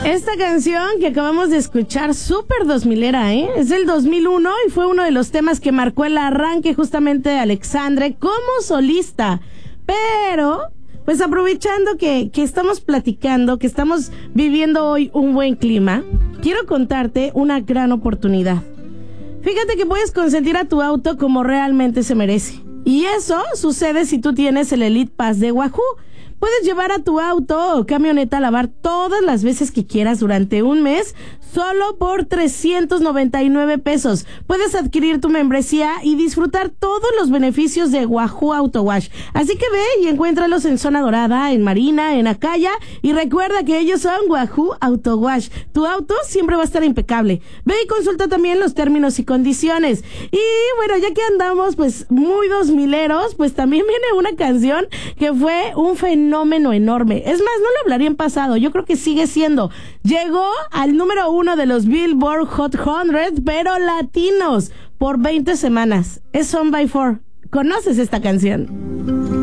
Esta canción que acabamos de escuchar, súper 2000era, es del 2001 y fue uno de los temas que marcó el arranque justamente de Alexandre como solista. Pero, pues aprovechando que estamos platicando, que estamos viviendo hoy un buen clima, quiero contarte una gran oportunidad. Fíjate que puedes consentir a tu auto como realmente se merece. Y eso sucede si tú tienes el Elite Pass de Wahoo. Puedes llevar a tu auto o camioneta a lavar todas las veces que quieras durante un mes, solo por 399 pesos. Puedes adquirir tu membresía y disfrutar todos los beneficios de Wahoo Auto Wash. Así que ve y encuéntralos en Zona Dorada, en Marina, en Acaya. Y recuerda que ellos son Wahoo Auto Wash. Tu auto siempre va a estar impecable. Ve y consulta también los términos y condiciones. Y bueno, ya que andamos pues muy 2000eros, pues también viene una canción que fue un fenómeno enorme. Es más, no lo hablaría en pasado, yo creo que sigue siendo. Llegó al número 1 de los Billboard Hot 100, pero latinos, por 20 semanas. Es Son by Four. ¿Conoces esta canción?